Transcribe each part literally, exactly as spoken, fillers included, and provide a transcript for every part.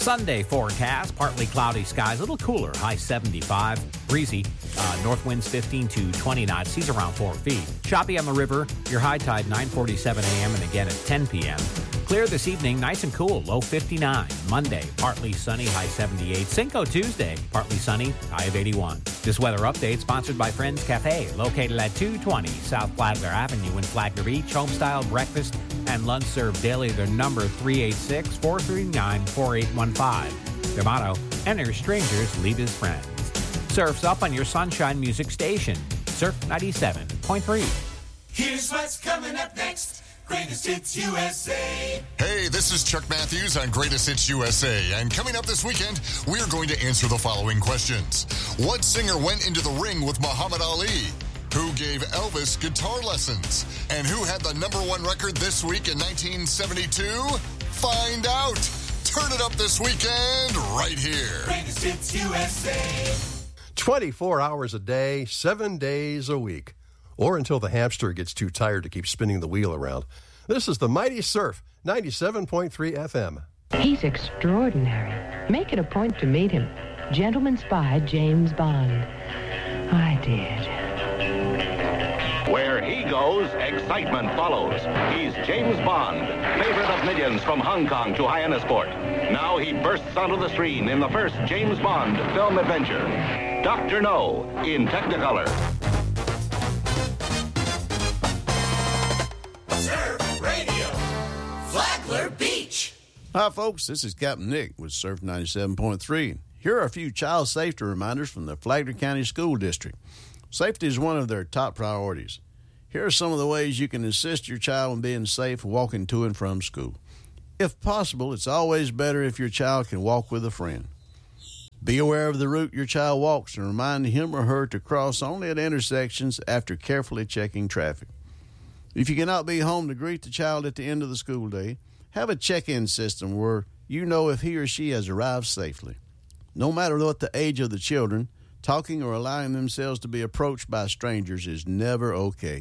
Sunday forecast, partly cloudy skies, a little cooler, high seventy-five, breezy, uh, north winds fifteen to twenty knots, seas around four feet. Choppy on the river, your high tide nine forty-seven a.m. and again at ten p.m. Clear this evening, nice and cool, low fifty-nine. Monday, partly sunny, high seventy-eight. Cinco Tuesday, partly sunny, high of eighty-one. This weather update sponsored by Friends Cafe, located at two twenty South Flagler Avenue in Flagler Beach. Homestyle breakfast and lunch served daily. Their number three eight six, four three nine, four eight one five. Their motto, enter strangers, leave his friends. Surf's up on your Sunshine Music Station, Surf ninety-seven point three. Here's what's coming up next. Greatest Hits U S A. Hey, this is Chuck Matthews on Greatest Hits U S A. And coming up this weekend, we're going to answer the following questions. What singer went into the ring with Muhammad Ali? Who gave Elvis guitar lessons? And who had the number one record this week in nineteen seventy-two? Find out. Turn it up this weekend right here. Greatest Hits U S A. twenty-four hours a day, seven days a week. Or until the hamster gets too tired to keep spinning the wheel around. This is the Mighty Surf, ninety-seven point three F M. He's extraordinary. Make it a point to meet him. Gentleman spy James Bond. I did. Where he goes, excitement follows. He's James Bond, favorite of millions from Hong Kong to Hyannisport. Now he bursts onto the screen in the first James Bond film adventure, Doctor No in Technicolor. Surf Radio, Flagler Beach. Hi, folks. This is Captain Nick with Surf ninety-seven point three. Here are a few child safety reminders from the Flagler County School District. Safety is one of their top priorities. Here are some of the ways you can assist your child in being safe walking to and from school. If possible, it's always better if your child can walk with a friend. Be aware of the route your child walks and remind him or her to cross only at intersections after carefully checking traffic. If you cannot be home to greet the child at the end of the school day, have a check-in system where you know if he or she has arrived safely. No matter what the age of the children, talking or allowing themselves to be approached by strangers is never okay.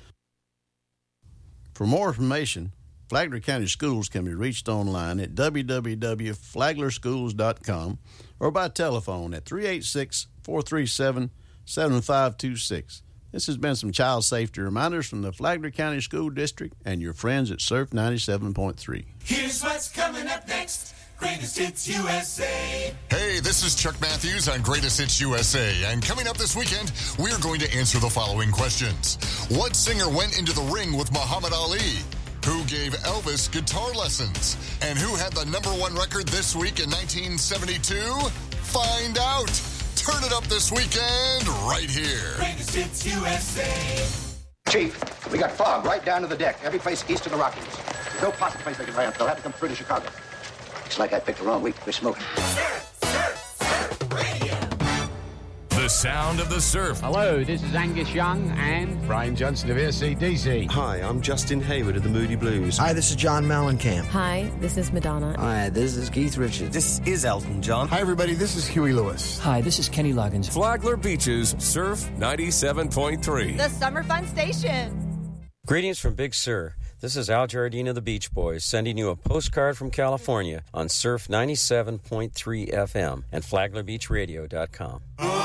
For more information, Flagler County Schools can be reached online at w w w dot flagler schools dot com or by telephone at three eight six, four three seven, seven five two six. This has been some child safety reminders from the Flagler County School District and your friends at Surf ninety-seven point three. Here's what's coming up next. Greatest Hits U S A. Hey, this is Chuck Matthews on Greatest Hits U S A. And coming up this weekend, we're going to answer the following questions. What singer went into the ring with Muhammad Ali? Who gave Elvis guitar lessons? And who had the number one record this week in nineteen seventy-two? Find out. Turn it up this weekend right here. Greatest Hits U S A. Chief, we got fog right down to the deck. Every place east of the Rockies. There's no possible place they can land. They'll have to come through to Chicago. Looks like I picked the wrong week for smoking. Surf, surf, surf radio. The sound of the surf. Hello, this is Angus Young and Brian Johnson of A C D C. Hi, I'm Justin Hayward of the Moody Blues. Hi, this is John Mellencamp. Hi, this is Madonna. Hi, this is Keith Richards. This is Elton John. Hi, everybody, this is Huey Lewis. Hi, this is Kenny Loggins. Flagler Beach's Surf ninety-seven point three. The Summer Fun Station. Greetings from Big Sur. This is Al Jardine of the Beach Boys sending you a postcard from California on Surf ninety-seven point three F M and flagler beach radio dot com.